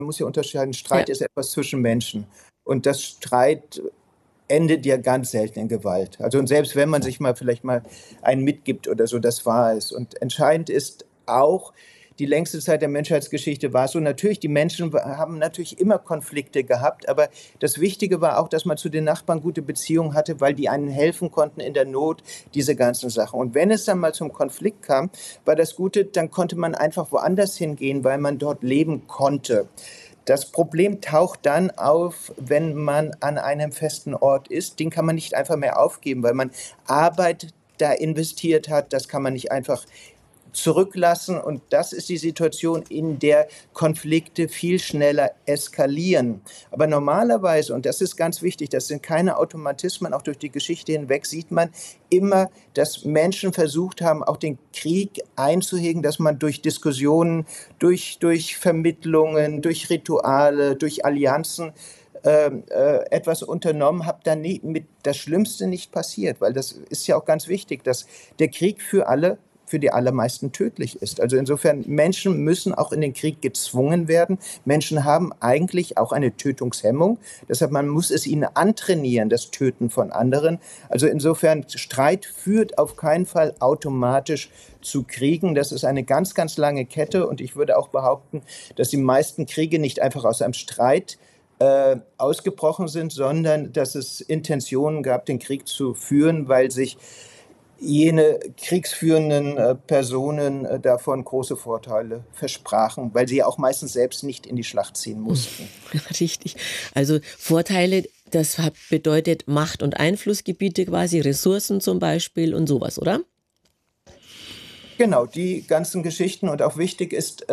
muss ja unterscheiden, Ja. Streit ist etwas zwischen Menschen. Und das Streit endet ja ganz selten in Gewalt. Also und selbst wenn man sich mal vielleicht mal einen mitgibt oder so, das war es. Und entscheidend ist auch, die längste Zeit der Menschheitsgeschichte war es so, natürlich, die Menschen haben natürlich immer Konflikte gehabt, aber das Wichtige war auch, dass man zu den Nachbarn gute Beziehungen hatte, weil die einen helfen konnten in der Not, diese ganzen Sachen. Und wenn es dann mal zum Konflikt kam, war das Gute, dann konnte man einfach woanders hingehen, weil man dort leben konnte. Das Problem taucht dann auf, wenn man an einem festen Ort ist. Den kann man nicht einfach mehr aufgeben, weil man Arbeit da investiert hat. Das kann man nicht einfach zurücklassen. Und das ist die Situation, in der Konflikte viel schneller eskalieren. Aber normalerweise, und das ist ganz wichtig, das sind keine Automatismen, auch durch die Geschichte hinweg sieht man immer, dass Menschen versucht haben, auch den Krieg einzuhegen, dass man durch Diskussionen, durch Vermittlungen, durch Rituale, durch Allianzen etwas unternommen, habe dann mit das Schlimmste nicht passiert, weil das ist ja auch ganz wichtig, dass der Krieg für die allermeisten tödlich ist. Also insofern, Menschen müssen auch in den Krieg gezwungen werden. Menschen haben eigentlich auch eine Tötungshemmung. Deshalb, man muss es ihnen antrainieren, das Töten von anderen. Also insofern, Streit führt auf keinen Fall automatisch zu Kriegen. Das ist eine ganz, ganz lange Kette. Und ich würde auch behaupten, dass die meisten Kriege nicht einfach aus einem Streit ausgebrochen sind, sondern dass es Intentionen gab, den Krieg zu führen, weil sich jene kriegsführenden Personen davon große Vorteile versprachen, weil sie ja auch meistens selbst nicht in die Schlacht ziehen mussten. Richtig. Also Vorteile, das bedeutet Macht- und Einflussgebiete quasi, Ressourcen zum Beispiel und sowas, oder? Genau, die ganzen Geschichten. Und auch wichtig ist,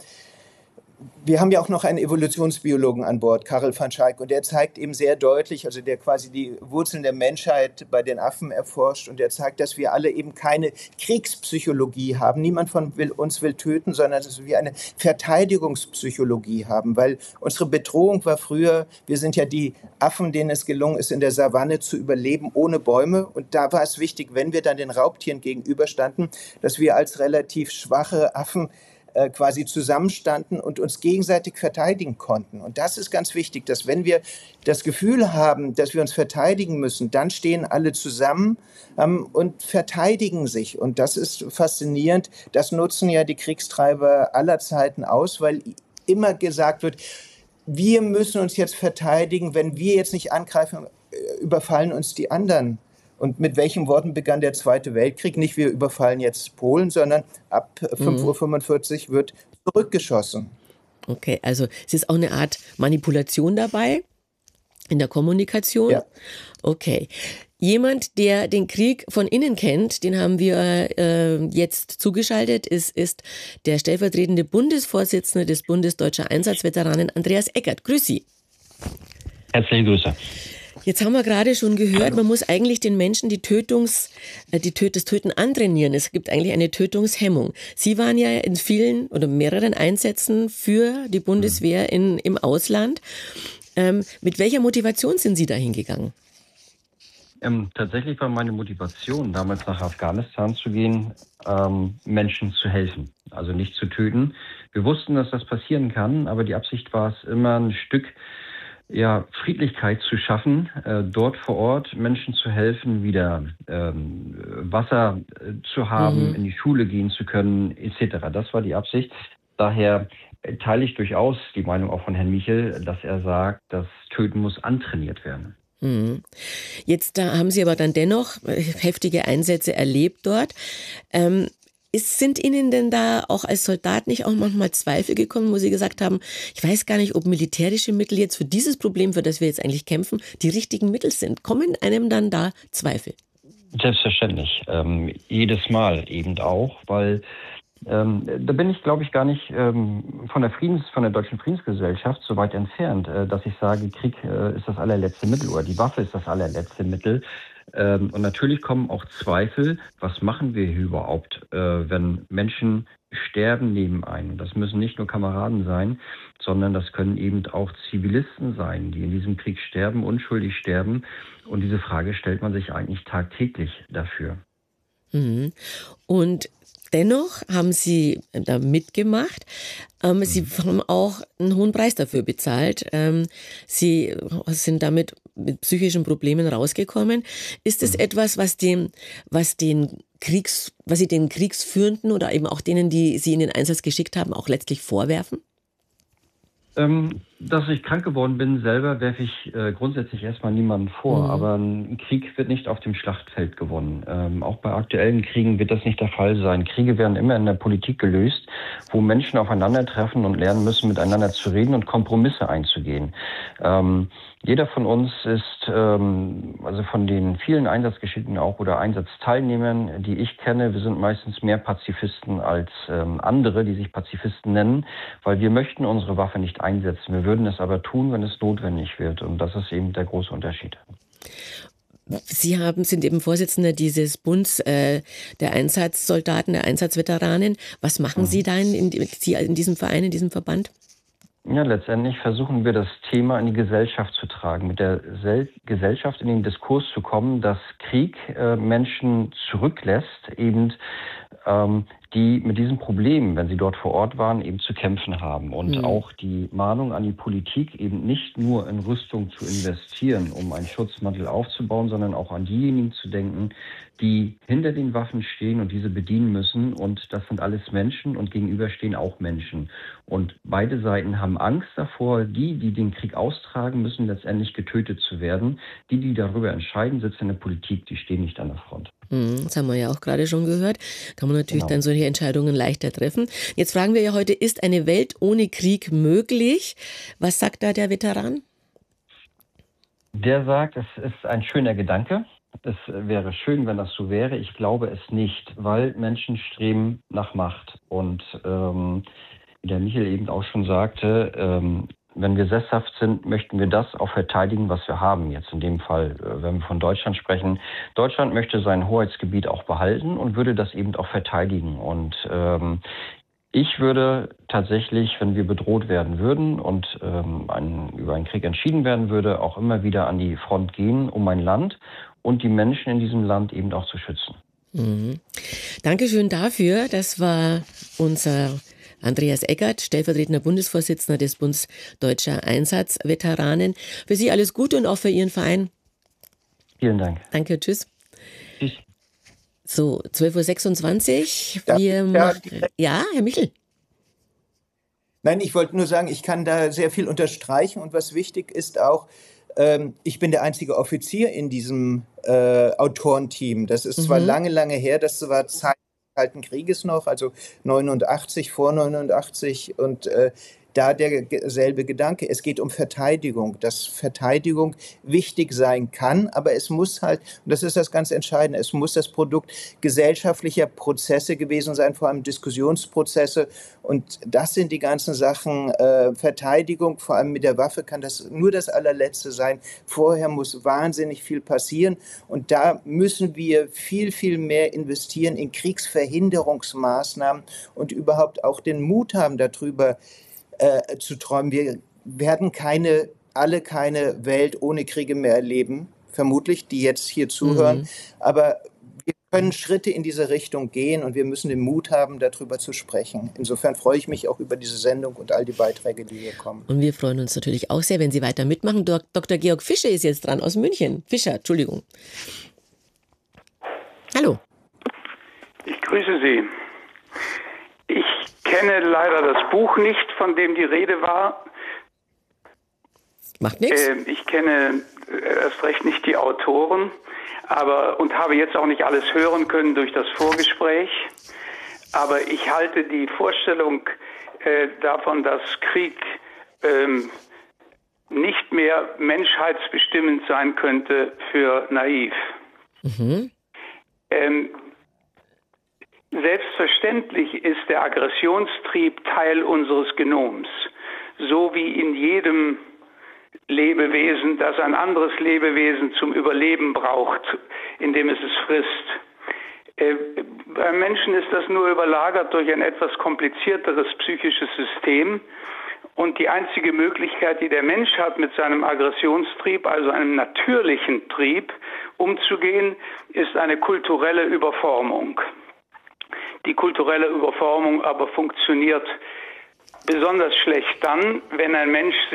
wir haben ja auch noch einen Evolutionsbiologen an Bord, Karel van Schaik, und der zeigt eben sehr deutlich, also der quasi die Wurzeln der Menschheit bei den Affen erforscht, und der zeigt, dass wir alle eben keine Kriegspsychologie haben. Niemand von uns will töten, sondern dass wir eine Verteidigungspsychologie haben, weil unsere Bedrohung war früher, wir sind ja die Affen, denen es gelungen ist, in der Savanne zu überleben ohne Bäume, und da war es wichtig, wenn wir dann den Raubtieren gegenüberstanden, dass wir als relativ schwache Affen quasi zusammenstanden und uns gegenseitig verteidigen konnten. Und das ist ganz wichtig, dass wenn wir das Gefühl haben, dass wir uns verteidigen müssen, dann stehen alle zusammen und verteidigen sich. Und das ist faszinierend. Das nutzen ja die Kriegstreiber aller Zeiten aus, weil immer gesagt wird, wir müssen uns jetzt verteidigen, wenn wir jetzt nicht angreifen, überfallen uns die anderen. Und mit welchen Worten begann der Zweite Weltkrieg? Nicht wir überfallen jetzt Polen, sondern ab 5:45 Uhr wird zurückgeschossen. Okay, also es ist auch eine Art Manipulation dabei in der Kommunikation. Ja. Okay. Jemand, der den Krieg von innen kennt, den haben wir jetzt zugeschaltet, ist der stellvertretende Bundesvorsitzende des Bundes Deutscher Einsatzveteranen, Andreas Eckert. Grüß Sie. Herzliche Grüße. Jetzt haben wir gerade schon gehört, man muss eigentlich den Menschen das Töten antrainieren. Es gibt eigentlich eine Tötungshemmung. Sie waren ja in vielen oder mehreren Einsätzen für die Bundeswehr im Ausland. Mit welcher Motivation sind Sie da hingegangen? Tatsächlich war meine Motivation, damals nach Afghanistan zu gehen, Menschen zu helfen, also nicht zu töten. Wir wussten, dass das passieren kann, aber die Absicht war es immer, ein Stück Friedlichkeit zu schaffen, dort vor Ort Menschen zu helfen, wieder Wasser zu haben, in die Schule gehen zu können, etc. Das war die Absicht. Daher teile ich durchaus die Meinung auch von Herrn Michel, dass er sagt, das Töten muss antrainiert werden. Jetzt da haben Sie aber dann dennoch heftige Einsätze erlebt dort. Sind Ihnen denn da auch als Soldat nicht auch manchmal Zweifel gekommen, wo Sie gesagt haben, ich weiß gar nicht, ob militärische Mittel jetzt für dieses Problem, für das wir jetzt eigentlich kämpfen, die richtigen Mittel sind? Kommen einem dann da Zweifel? Selbstverständlich. Jedes Mal eben auch, weil da bin ich, glaube ich, gar nicht von der Deutschen Friedensgesellschaft so weit entfernt, dass ich sage, Krieg ist das allerletzte Mittel oder die Waffe ist das allerletzte Mittel. Und natürlich kommen auch Zweifel, was machen wir hier überhaupt, wenn Menschen sterben neben einem. Und das müssen nicht nur Kameraden sein, sondern das können eben auch Zivilisten sein, die in diesem Krieg sterben, unschuldig sterben. Und diese Frage stellt man sich eigentlich tagtäglich dafür. Und dennoch haben Sie da mitgemacht. Sie haben auch einen hohen Preis dafür bezahlt. Sie sind damit mit psychischen Problemen rausgekommen. Ist es etwas, was Sie den Kriegsführenden oder eben auch denen, die Sie in den Einsatz geschickt haben, auch letztlich vorwerfen? Dass ich krank geworden bin selber, werfe ich grundsätzlich erstmal niemandem vor. Aber ein Krieg wird nicht auf dem Schlachtfeld gewonnen. Auch bei aktuellen Kriegen wird das nicht der Fall sein. Kriege werden immer in der Politik gelöst, wo Menschen aufeinandertreffen und lernen müssen, miteinander zu reden und Kompromisse einzugehen. Jeder von uns ist, also von den vielen Einsatzgeschickten auch oder Einsatzteilnehmern, die ich kenne, wir sind meistens mehr Pazifisten als andere, die sich Pazifisten nennen, weil wir möchten unsere Waffe nicht einsetzen. Wir würden es aber tun, wenn es notwendig wird. Und das ist eben der große Unterschied. Sie sind eben Vorsitzender dieses Bunds der Einsatzsoldaten, der Einsatzveteranen. Was machen Sie da in diesem Verein, in diesem Verband? Ja, letztendlich versuchen wir das Thema in die Gesellschaft zu tragen, mit der Gesellschaft in den Diskurs zu kommen, dass Krieg Menschen zurücklässt, eben die mit diesen Problemen, wenn sie dort vor Ort waren, eben zu kämpfen haben. Und auch die Mahnung an die Politik, eben nicht nur in Rüstung zu investieren, um einen Schutzmantel aufzubauen, sondern auch an diejenigen zu denken, die hinter den Waffen stehen und diese bedienen müssen. Und das sind alles Menschen und gegenüber stehen auch Menschen. Und beide Seiten haben Angst davor, die den Krieg austragen müssen, letztendlich getötet zu werden. Die darüber entscheiden, sitzen in der Politik, die stehen nicht an der Front. Das haben wir ja auch gerade schon gehört. Kann man natürlich dann solche Entscheidungen leichter treffen. Jetzt fragen wir ja heute, ist eine Welt ohne Krieg möglich? Was sagt da der Veteran? Der sagt, es ist ein schöner Gedanke. Es wäre schön, wenn das so wäre. Ich glaube es nicht, weil Menschen streben nach Macht. Und wie der Michael eben auch schon sagte, wenn wir sesshaft sind, möchten wir das auch verteidigen, was wir haben. Jetzt in dem Fall, wenn wir von Deutschland sprechen. Deutschland möchte sein Hoheitsgebiet auch behalten und würde das eben auch verteidigen. Und ich würde tatsächlich, wenn wir bedroht werden würden und über einen Krieg entschieden werden würde, auch immer wieder an die Front gehen, um mein Land und die Menschen in diesem Land eben auch zu schützen. Dankeschön dafür. Das war unser Andreas Eckert, stellvertretender Bundesvorsitzender des Bundes Deutscher Einsatzveteranen. Für Sie alles Gute und auch für Ihren Verein. Vielen Dank. Danke, tschüss. Tschüss. So, 12.26 Uhr. Ja, Herr Michel. Nein, ich wollte nur sagen, ich kann da sehr viel unterstreichen. Und was wichtig ist auch, ich bin der einzige Offizier in diesem Autorenteam. Das ist zwar lange, lange her, das war Zeit des Kalten Krieges noch, also 89, vor 89 und da derselbe Gedanke. Es geht um Verteidigung, dass Verteidigung wichtig sein kann, aber es muss halt, und das ist das ganz Entscheidende, es muss das Produkt gesellschaftlicher Prozesse gewesen sein, vor allem Diskussionsprozesse. Und das sind die ganzen Sachen. Verteidigung, vor allem mit der Waffe, kann das nur das allerletzte sein. Vorher muss wahnsinnig viel passieren. Und da müssen wir viel, viel mehr investieren in Kriegsverhinderungsmaßnahmen und überhaupt auch den Mut haben, darüber zu träumen. Wir werden alle keine Welt ohne Kriege mehr erleben, vermutlich, die jetzt hier zuhören. Aber wir können Schritte in diese Richtung gehen und wir müssen den Mut haben, darüber zu sprechen. Insofern freue ich mich auch über diese Sendung und all die Beiträge, die hier kommen. Und wir freuen uns natürlich auch sehr, wenn Sie weiter mitmachen. Dr. Georg Fischer ist jetzt dran aus München. Fischer, Entschuldigung. Hallo. Ich grüße Sie. Ich kenne leider das Buch nicht, von dem die Rede war. Macht nichts. Ich kenne erst recht nicht die Autoren, und habe jetzt auch nicht alles hören können durch das Vorgespräch. Aber ich halte die Vorstellung davon, dass Krieg nicht mehr menschheitsbestimmend sein könnte, für naiv. Selbstverständlich ist der Aggressionstrieb Teil unseres Genoms, so wie in jedem Lebewesen, das ein anderes Lebewesen zum Überleben braucht, indem es frisst. Beim Menschen ist das nur überlagert durch ein etwas komplizierteres psychisches System. Und die einzige Möglichkeit, die der Mensch hat, mit seinem Aggressionstrieb, also einem natürlichen Trieb, umzugehen, ist eine kulturelle Überformung. Die kulturelle Überformung aber funktioniert besonders schlecht dann, wenn ein Mensch